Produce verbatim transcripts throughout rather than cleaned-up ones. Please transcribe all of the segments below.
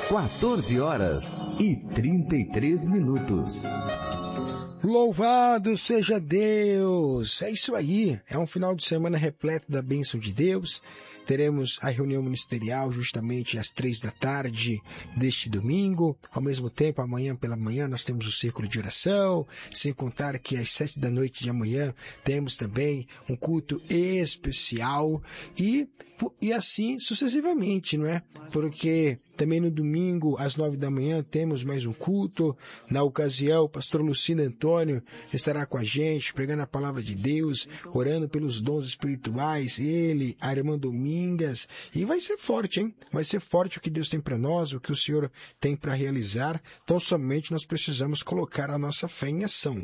quatorze horas e trinta e três minutos. Louvado seja Deus! É isso aí, é um final de semana repleto da bênção de Deus. Teremos a reunião ministerial justamente às três da tarde deste domingo. Ao mesmo tempo, amanhã pela manhã, nós temos o círculo de oração. Sem contar que às sete da noite de amanhã temos também um culto especial. E, e assim sucessivamente, não é? Porque também no domingo, às nove da manhã, temos mais um culto. Na ocasião, o pastor Lucino Antônio estará com a gente, pregando a palavra de Deus, orando pelos dons espirituais. Ele, a irmã Domingas. E vai ser forte, hein? Vai ser forte o que Deus tem para nós, o que o Senhor tem para realizar. Então, somente nós precisamos colocar a nossa fé em ação.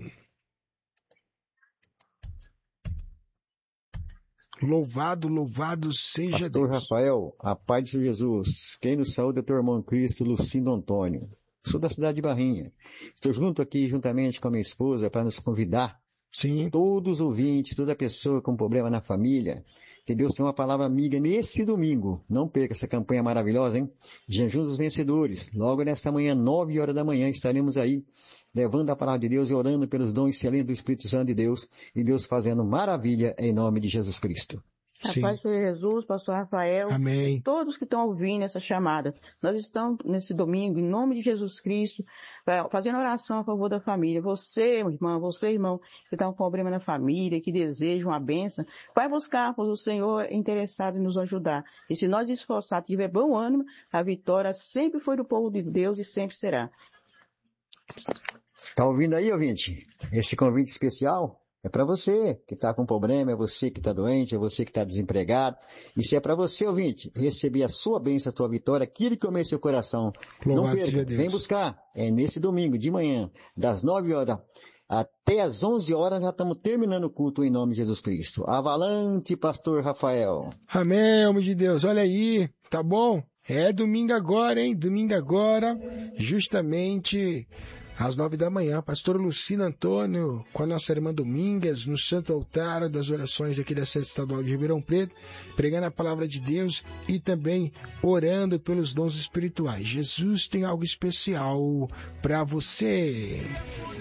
Louvado, louvado seja Pastor Deus. Rafael, a paz de Jesus. Quem nos saúda é teu irmão Cristo, Lucindo Antônio. Sou da cidade de Barrinha. Estou junto aqui, juntamente com a minha esposa, para nos convidar. Sim. Todos os ouvintes, toda pessoa com problema na família, que Deus tem uma palavra amiga nesse domingo. Não perca essa campanha maravilhosa, hein? Jejum dos Vencedores. Logo nesta manhã, nove horas da manhã, estaremos aí, levando a palavra de Deus e orando pelos dons excelentes do Espírito Santo de Deus, e Deus fazendo maravilha em nome de Jesus Cristo. A paz de Jesus, pastor Rafael, amém. Todos que estão ouvindo essa chamada. Nós estamos nesse domingo, em nome de Jesus Cristo, fazendo oração a favor da família. Você, irmã, você, irmão, que está com problema na família, que deseja uma bênção, vai buscar, pois o Senhor é interessado em nos ajudar. E se nós esforçarmos, tiver bom ânimo, a vitória sempre foi do povo de Deus e sempre será. Está ouvindo aí, ouvinte? Esse convite especial é para você que está com problema, é você que está doente, é você que está desempregado. Isso é para você, ouvinte, receber a sua bênção, a tua vitória, aquilo que comer seu coração. Louvado Não perca, seja Deus. Vem buscar. É nesse domingo, de manhã, das nove horas até as onze horas, já estamos terminando o culto em nome de Jesus Cristo. Avalante, pastor Rafael. Amém, homem de Deus. Olha aí, tá bom? É domingo agora, hein? Domingo agora, justamente às nove da manhã, pastor Lucino Antônio, com a nossa irmã Domingas, no Santo Altar das Orações aqui da Sede Estadual de Ribeirão Preto, pregando a palavra de Deus e também orando pelos dons espirituais. Jesus tem algo especial para você.